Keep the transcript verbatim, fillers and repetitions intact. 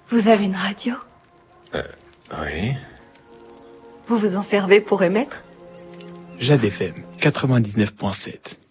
Vous avez une radio? Euh, oui. Vous vous en servez pour émettre? Jade F M quatre-vingt-dix-neuf point sept.